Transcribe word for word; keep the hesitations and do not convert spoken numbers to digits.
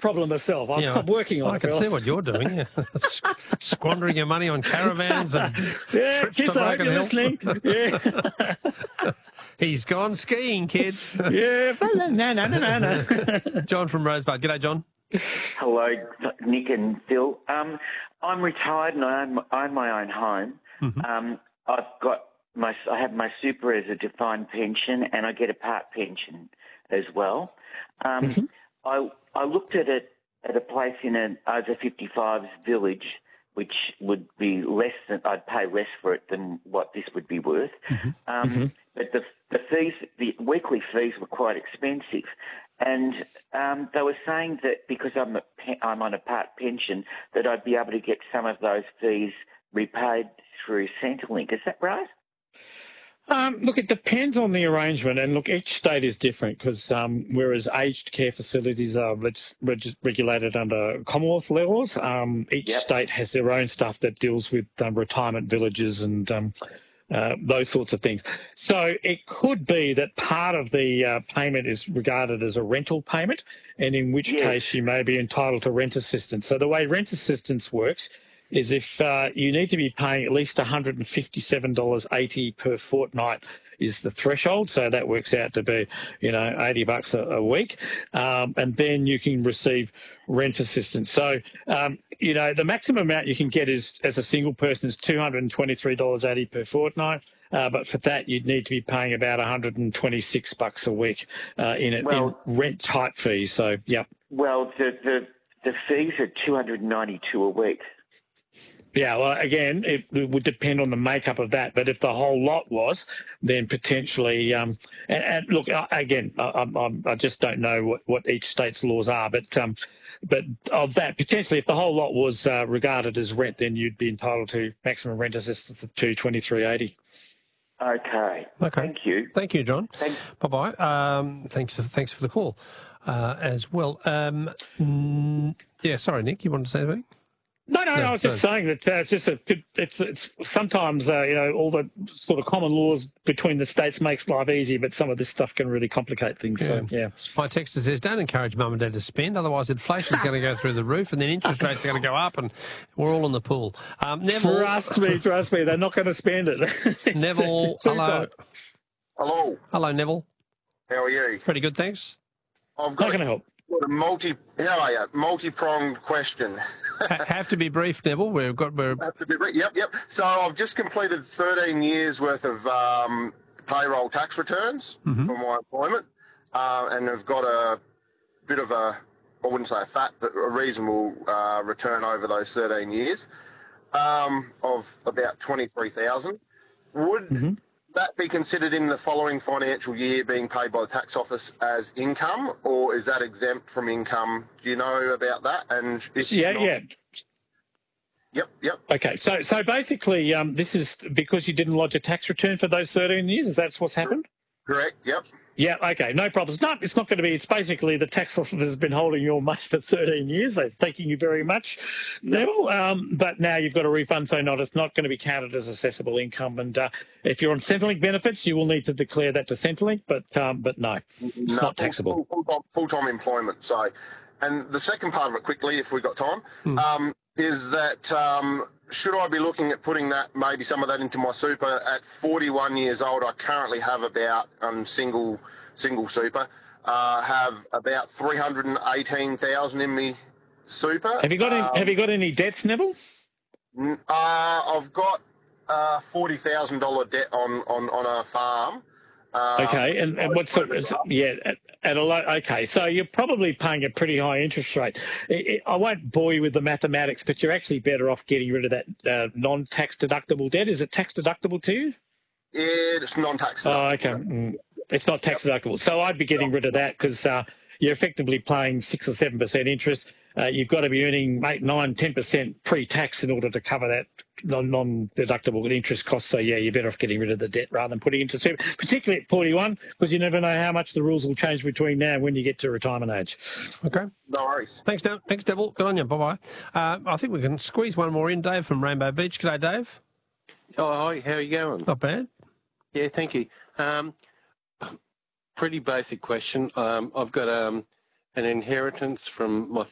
problem myself. I'm, Yeah, I'm working on I it. can Bill. see what you're doing. Yeah. Squandering your money on caravans and yeah, trips kids, to I hope Broken you're Hill. listening. Yeah. He's gone skiing, kids. yeah, but no, no, no, no, no. John from Rosebud. G'day, John. Hello, Nick and Phil. Um, I'm retired and I own, own my own home. Mm-hmm. Um, I've got my, I have my super as a defined pension, and I get a part pension as well. Um, Mm-hmm. I I looked at it at a place in an over fifty-fives village, which would be less than I'd pay less for it than what this would be worth. Mm-hmm. Um, Mm-hmm. But the the fees, the weekly fees were quite expensive. And um, they were saying that because I'm a, I'm on a part pension, that I'd be able to get some of those fees repaid through Centrelink. Is that right? Um, look, it depends on the arrangement, and look, each state is different because um, whereas aged care facilities are reg- reg- regulated under Commonwealth laws, um, each Yep. state has their own stuff that deals with um, retirement villages and um, uh, those sorts of things. So it could be that part of the uh, payment is regarded as a rental payment, and in which Yes. case you may be entitled to rent assistance. So the way rent assistance works is if uh, you need to be paying at least one hundred fifty-seven dollars eighty per fortnight is the threshold. So that works out to be, you know, eighty bucks a, a week. Um, and then you can receive rent assistance. So, um, you know, the maximum amount you can get is, as a single person, is two hundred twenty-three dollars eighty per fortnight. Uh, but for that, you'd need to be paying about one hundred twenty-six bucks a week uh, in, it, Well- in rent type fees. So, yep. Well, the the, the fees are two hundred ninety-two a week. Yeah, well, again, it, it would depend on the makeup of that. But if the whole lot was, then potentially, um, and, and look, I- again, I, I'm- I just don't know what, what each state's laws are, but um, but of that, potentially, if the whole lot was uh, regarded as rent, then you'd be entitled to maximum rent assistance of two twenty-three eighty. Okay. Okay. Thank you. Thank you, John. Thank- Bye-bye. Um, thanks, thanks for the call uh, as well. Um, mm, yeah, sorry, Nick, you wanted to say something? No, no, no, I was just no. saying that uh, it's just a, it's it's sometimes uh, you know, all the sort of common laws between the states makes life easy, but some of this stuff can really complicate things. So yeah. My texter says, don't encourage mum and dad to spend, otherwise inflation's going to go through the roof and then interest rates are going to go up and we're all in the pool. Um, Neville, Trust me, trust me, they're not going to spend it. Neville, It's too hello. tight. Hello, Hello, Neville. how are you? Pretty good, thanks. I've How got can I a, help? got a multi, how are you? Multi-pronged question. Ha- have to be brief, Neville. We've got, we're, Have to be re- Yep, yep. So I've just completed thirteen years worth of um, payroll tax returns Mhm. for my employment, uh, and have got a bit of a, I wouldn't say a fat, but a reasonable uh, return over those thirteen years um, of about twenty-three thousand. Would Mhm. that be considered in the following financial year being paid by the tax office as income, or is that exempt from income? Do you know about that? And if Yeah, not- yeah. Yep, yep. Okay, so so basically, um, this is because you didn't lodge a tax return for those thirteen years. Is that what's happened? Correct, yep. Yeah, okay, no problems. No, it's not going to be. It's basically the tax office has been holding your money for thirteen years. So thanking you very much, Neville. Um, but now you've got a refund, so not it's not going to be counted as assessable income. And uh, if you're on Centrelink benefits, you will need to declare that to Centrelink. But um, but no, it's No, not taxable. Full, full, full-time employment. So, and the second part of it, quickly, if we've got time, Hmm. um, is that um, should I be looking at putting that, maybe some of that into my super at forty-one years old? I currently have about um, single single super, uh, have about three hundred eighteen thousand in me super. Have you got any, Um, Have you got any debts, Neville? n- Uh, I've got uh, forty thousand dollar debt on, on, on a farm. Um, Okay, and, and what sort of, yeah, at, at a low, okay, so you're probably paying a pretty high interest rate. I I won't bore you with the mathematics, but you're actually better off getting rid of that uh, non-tax deductible debt. Is it tax deductible to you? Yeah, it's non-tax. Oh, okay. Mm. It's not tax deductible. So I'd be getting rid of that because uh, you're effectively paying six or seven percent interest. Uh, you've got to be earning eight, nine, ten percent pre-tax in order to cover that non- non-deductible interest cost. So yeah, you're better off getting rid of the debt rather than putting into super, particularly at forty-one, because you never know how much the rules will change between now and when you get to retirement age. okay. No worries. Thanks, Dev. Thanks, Devil. Good on you. Bye-bye. Uh, I think we can squeeze one more in. Dave from Rainbow Beach. G'day, Dave. Oh, hi, how are you going? Not bad. Yeah, thank you. Um, pretty basic question. Um, I've got um, an inheritance from my